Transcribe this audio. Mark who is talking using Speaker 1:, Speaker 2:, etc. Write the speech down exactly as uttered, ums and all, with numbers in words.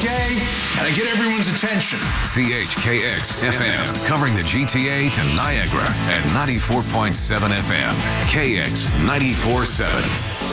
Speaker 1: okay? Gotta get everyone's attention.
Speaker 2: C H K X F M, covering the G T A to Niagara at ninety-four point seven F M. K X ninety-four point seven.